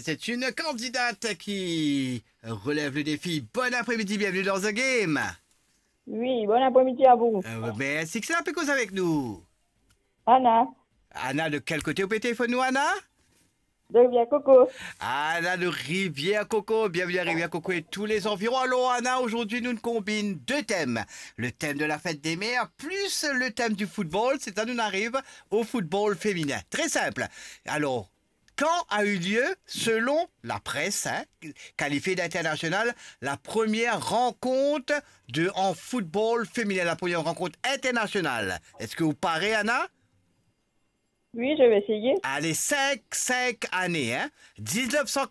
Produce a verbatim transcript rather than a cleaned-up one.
c'est une candidate qui relève le défi. Bon après-midi, bienvenue dans The Game. Oui, bon après-midi à vous. Euh, merci que c'est un peu cause avec nous. Anna, Anna, de quel côté au téléphone nous, Anna? de Rivière Coco. Anna de Rivière Coco, bienvenue à Rivière Coco et tous les environs. Alors Anna, aujourd'hui nous combinons deux thèmes. Le thème de la fête des mères plus le thème du football. C'est à nous arrive au football féminin. Très simple. Alors, quand a eu lieu, selon la presse, hein, qualifiée d'international, la première rencontre de, en football féminin, la première rencontre internationale? Est-ce que vous parlez, Anna? Oui, je vais essayer. Allez, cinq, cinq années, hein? mille neuf cent